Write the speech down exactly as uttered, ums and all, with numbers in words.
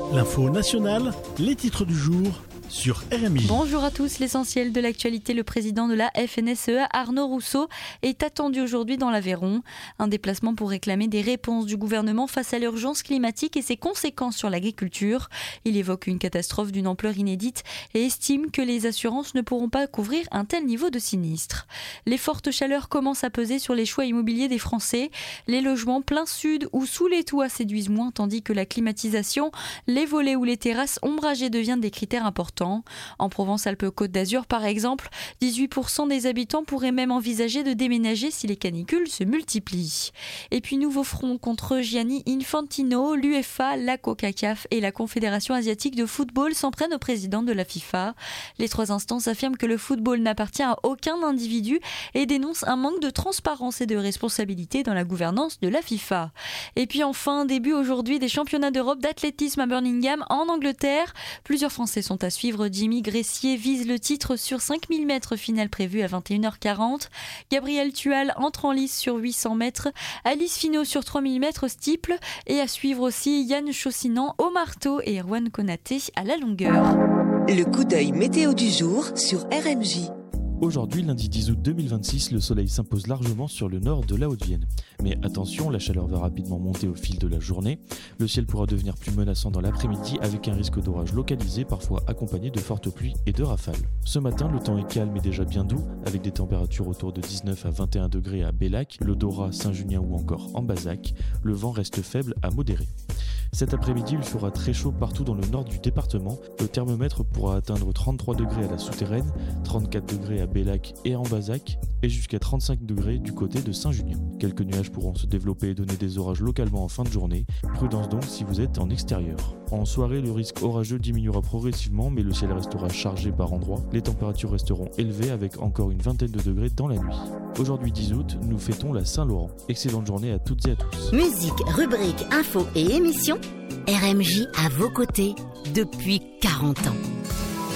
L'info nationale, les titres du jour sur R M J. Bonjour à tous, l'essentiel de l'actualité. Le président de la F N S E A, Arnaud Rousseau, est attendu aujourd'hui dans l'Aveyron. Un déplacement pour réclamer des réponses du gouvernement face à l'urgence climatique et ses conséquences sur l'agriculture. Il évoque une catastrophe d'une ampleur inédite et estime que les assurances ne pourront pas couvrir un tel niveau de sinistre. Les fortes chaleurs commencent à peser sur les choix immobiliers des Français. Les logements plein sud ou sous les toits séduisent moins, tandis que la climatisation, les volets ou les terrasses ombragées deviennent des critères importants. En Provence-Alpes-Côte d'Azur, par exemple, dix-huit pour cent des habitants pourraient même envisager de déménager si les canicules se multiplient. Et puis, nouveau front contre Gianni Infantino, l'UEFA, la CONCACAF et la Confédération asiatique de football s'en prennent au président de la FIFA. Les trois instances affirment que le football n'appartient à aucun individu et dénoncent un manque de transparence et de responsabilité dans la gouvernance de la FIFA. Et puis enfin, début aujourd'hui des championnats d'Europe d'athlétisme à Birmingham en Angleterre. Plusieurs Français sont à suivre. Jimmy Gressier vise le titre sur cinq mille mètres, finale prévue à vingt et une heures quarante. Gabriel Tual entre en lice sur huit cents mètres. Alice Finot sur trois mille mètres steeple. Et à suivre aussi Yann Chaussinan au marteau et Erwan Konaté à la longueur. Le coup d'œil météo du jour sur R M J. Aujourd'hui, lundi dix août deux mille vingt-six, le soleil s'impose largement sur le nord de la Haute-Vienne. Mais attention, la chaleur va rapidement monter au fil de la journée. Le ciel pourra devenir plus menaçant dans l'après-midi avec un risque d'orage localisé, parfois accompagné de fortes pluies et de rafales. Ce matin, le temps est calme et déjà bien doux, avec des températures autour de dix-neuf à vingt et un degrés à Bellac, le Dorat, Saint-Junien ou encore en Bazac. Le vent reste faible à modéré. Cet après-midi, il fera très chaud partout dans le nord du département. Le thermomètre pourra atteindre trente-trois degrés à la Souterraine, trente-quatre degrés à Bellac et en Bazac, et jusqu'à trente-cinq degrés du côté de Saint-Junien. Quelques nuages pourront se développer et donner des orages localement en fin de journée. Prudence donc si vous êtes en extérieur. En soirée, le risque orageux diminuera progressivement, mais le ciel restera chargé par endroits. Les températures resteront élevées avec encore une vingtaine de degrés dans la nuit. Aujourd'hui dix août, nous fêtons la Saint-Laurent. Excellente journée à toutes et à tous. Musique, rubrique, info et émission, R M J à vos côtés depuis quarante ans.